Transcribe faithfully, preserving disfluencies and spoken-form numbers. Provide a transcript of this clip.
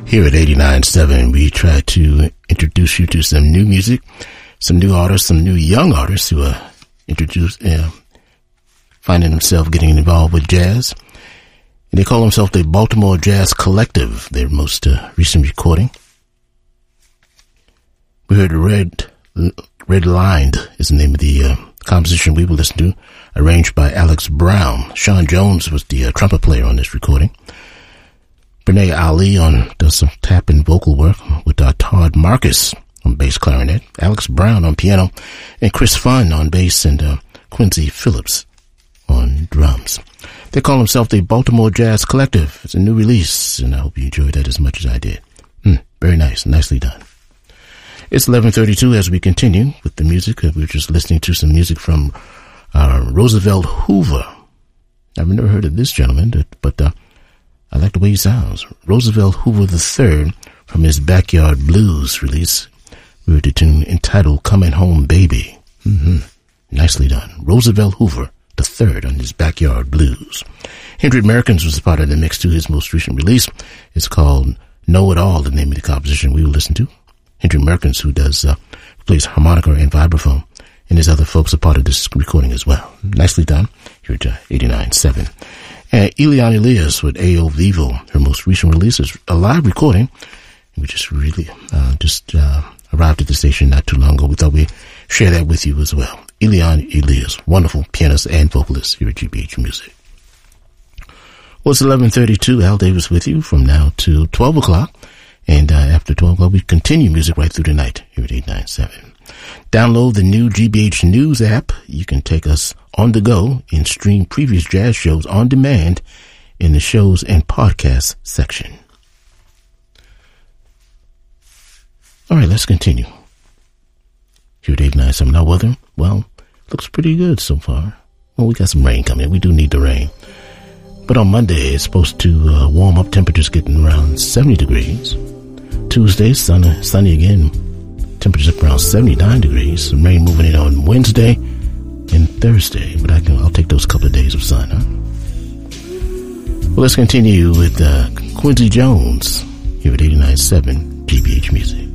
Here at eighty-nine point seven, we try to introduce you to some new music, some new artists, some new young artists who are introduced, uh, finding themselves getting involved with jazz. And they call themselves the Baltimore Jazz Collective, their most uh, recent recording. We heard Red, Red Lined is the name of the uh, composition we will listen to, arranged by Alex Brown. Sean Jones was the uh, trumpet player on this recording. Renee Ali on does some tap and vocal work with uh, Todd Marcus on bass clarinet, Alex Brown on piano, and Chris Funn on bass, and uh, Quincy Phillips on drums. They call themselves the Baltimore Jazz Collective. It's a new release, and I hope you enjoyed that as much as I did. Mm, very nice, nicely done. It's eleven thirty-two as we continue with the music. We were just listening to some music from uh, Roosevelt Hoover. I've never heard of this gentleman, but uh, I like the way he sounds. Roosevelt Hoover the third from his Backyard Blues release. We heard the tune entitled Coming Home Baby. Mm-hmm. Nicely done. Roosevelt Hoover the third on his Backyard Blues. Hendrick Americans was a part of the mix to his most recent release. It's called Know It All, the name of the composition we will listen to. Hendrick Americans, who does uh, plays harmonica and vibraphone, and his other folks are part of this recording as well. Nicely done. Here at uh, eighty-nine point seven. And Eliane Elias with A O Vivo, her most recent release is a live recording. We just really uh, just uh, arrived at the station not too long ago. We thought we'd share that with you as well. Eliane Elias, wonderful pianist and vocalist here at G B H Music. Well, it's eleven thirty-two. Al Davis with you from now to twelve o'clock. And uh, after twelve o'clock, we continue music right through the night here at eighty-nine point seven. Download the new G B H News app. You can take us on the go and stream previous jazz shows on demand in the shows and podcast section. All right, let's continue. Here at eighty-nine point seven, our weather, well, looks pretty good so far. Well, we got some rain coming. We do need the rain. But on Monday, it's supposed to uh, warm up, temperatures getting around seventy degrees. Tuesday, sunny, sunny again. Temperatures up around seventy-nine degrees. Some rain moving in on Wednesday and Thursday. But I can, I'll take those couple of days of sun, huh? Well, let's continue with uh, Quincy Jones here at eighty-nine point seven G B H Music.